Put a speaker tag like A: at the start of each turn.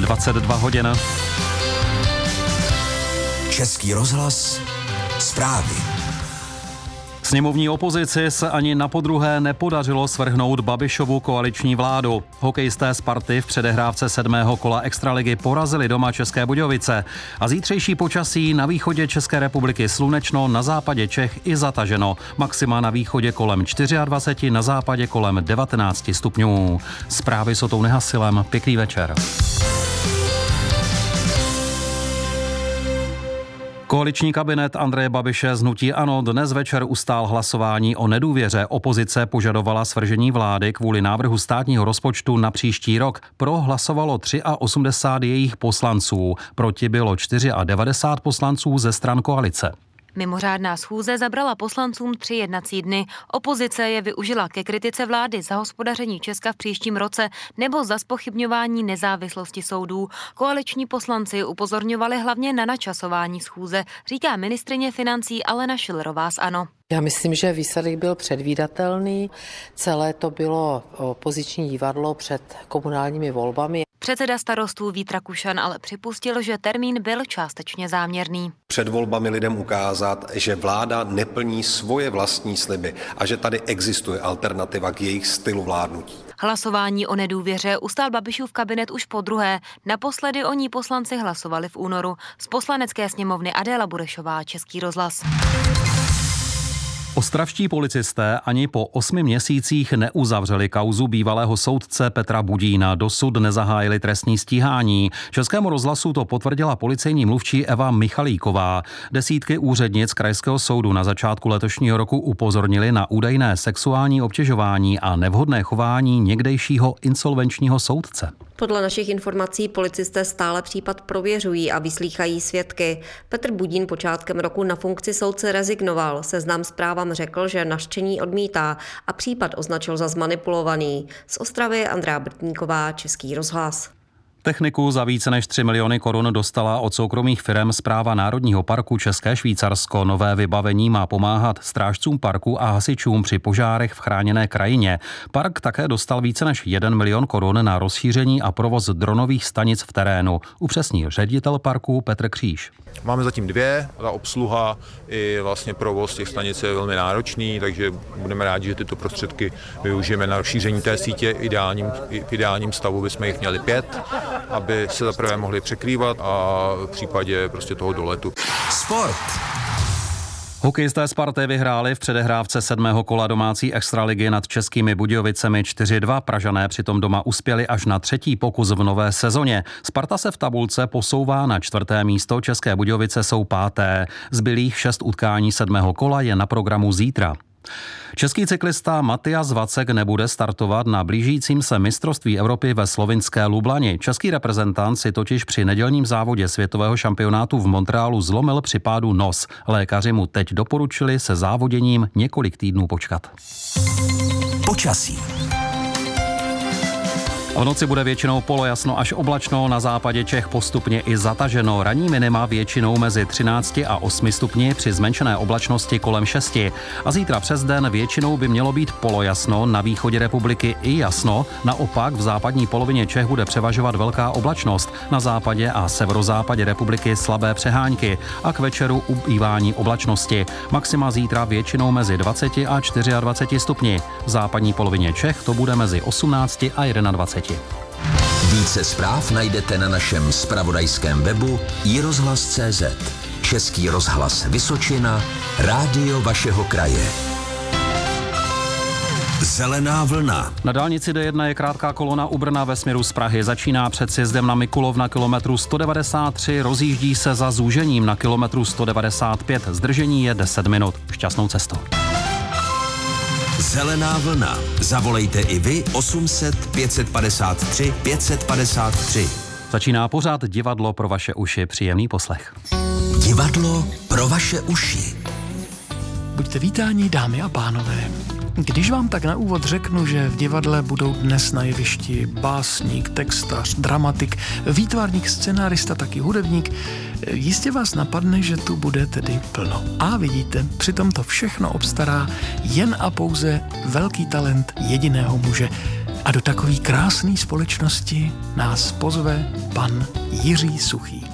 A: 22 hodin.
B: Český rozhlas, zprávy.
A: Sněmovní opozici se ani napodruhé nepodařilo svrhnout Babišovu koaliční vládu. Hokejisté Sparty v předehrávce 7. kola extraligy porazili doma České Budějovice. A zítřejší počasí: na východě České republiky slunečno, na západě Čech i zataženo. Maxima na východě kolem 24, na západě kolem 19 stupňů. Zprávy s Otou Nehasilem. Pěkný večer. Koaliční kabinet Andreje Babiše z hnutí ANO dnes večer ustál hlasování o nedůvěře. Opozice požadovala svržení vlády kvůli návrhu státního rozpočtu na příští rok. Pro hlasovalo 83 jejich poslanců, proti bylo 94 poslanců ze stran koalice.
C: Mimořádná schůze zabrala poslancům 3 jednací dny. Opozice je využila ke kritice vlády za hospodaření Česka v příštím roce nebo za zpochybňování nezávislosti soudů. Koaliční poslanci upozorňovali hlavně na načasování schůze, říká ministryně financí Alena Schillerová z ANO.
D: Já myslím, že výsledek byl předvídatelný. Celé to bylo opoziční divadlo před komunálními volbami.
C: Předseda Starostů Vít Rakušan ale připustil, že termín byl částečně záměrný.
E: Před volbami lidem ukázat, že vláda neplní svoje vlastní sliby a že tady existuje alternativa k jejich stylu vládnutí.
C: Hlasování o nedůvěře ustál Babišův kabinet už podruhé. Naposledy o ní poslanci hlasovali v únoru. Z Poslanecké sněmovny Adéla Burešová, Český rozhlas.
A: Ostravští policisté ani po 8 měsících neuzavřeli kauzu bývalého soudce Petra Budína, dosud nezahájili trestní stíhání. Českému rozhlasu to potvrdila policejní mluvčí Eva Michalíková. Desítky úřednic krajského soudu na začátku letošního roku upozornili na údajné sexuální obtěžování a nevhodné chování někdejšího insolvenčního soudce.
F: Podle našich informací policisté stále případ prověřují a vyslýchají svědky. Petr Budín počátkem roku na funkci soudce rezignoval. Seznam Zprávám řekl, že nařčení odmítá a případ označil za zmanipulovaný. Z Ostravy Andrea Brtníková, Český rozhlas.
A: Techniku za více než 3 miliony korun dostala od soukromých firem Správa Národního parku České Švýcarsko. Nové vybavení má pomáhat strážcům parku a hasičům při požárech v chráněné krajině. Park také dostal více než 1 milion korun na rozšíření a provoz dronových stanic v terénu, upřesnil ředitel parku Petr Kříž.
G: Máme zatím 2, ta obsluha i vlastně provoz těch stanic je velmi náročný, takže budeme rádi, že tyto prostředky využijeme na rozšíření té sítě. V ideálním stavu bychom jich měli 5, aby se zaprvé mohli překrývat a v případě prostě toho doletu.
B: Sport.
A: Hokejisté Sparty vyhráli v předehrávce 7. kola domácí extraligy nad Českými Budějovicemi 4-2. Pražané přitom doma uspěli až na 3. pokus v nové sezóně. Sparta se v tabulce posouvá na 4. místo, České Budějovice jsou 5. Zbylých 6 utkání 7. kola je na programu zítra. Český cyklista Matias Vacek nebude startovat na blížícím se mistrovství Evropy ve slovinské Lublani. Český reprezentant si totiž při nedělním závodě světového šampionátu v Montrealu zlomil při pádu nos. Lékaři mu teď doporučili se závoděním několik týdnů počkat.
B: Počasí.
A: V noci bude většinou polojasno až oblačno, na západě Čech postupně i zataženo. Ranní minima většinou mezi 13 a 8 stupni, při zmenšené oblačnosti kolem 6. A zítra přes den většinou by mělo být polojasno, na východě republiky i jasno. Naopak v západní polovině Čech bude převažovat velká oblačnost, na západě a severozápadě republiky slabé přehánky a k večeru ubývání oblačnosti. Maxima zítra většinou mezi 20 a 24 stupni. V západní polovině Čech to bude mezi 18 a 21.
B: Více zpráv najdete na našem zpravodajském webu iRozhlas.cz. Český rozhlas Vysočina, rádio vašeho kraje. Zelená vlna.
A: Na dálnici D1 je krátká kolona u Brna ve směru z Prahy. Začíná před sjezdem na Mikulov na kilometru 193, rozjíždí se za zúžením na kilometru 195. Zdržení je 10 minut. Šťastnou cestu.
B: Zelená vlna. Zavolejte i vy 800 553 553.
A: Začíná pořád Divadlo pro vaše uši. Příjemný poslech.
B: Divadlo pro vaše uši.
H: Buďte vítáni, dámy a pánové. Když vám tak na úvod řeknu, že v divadle budou dnes na jevišti básník, textař, dramatik, výtvarník, scenárista, taky hudebník, jistě vás napadne, že tu bude tedy plno. A vidíte, přitom to všechno obstará jen a pouze velký talent jediného muže. A do takové krásné společnosti nás pozve pan Jiří Suchý.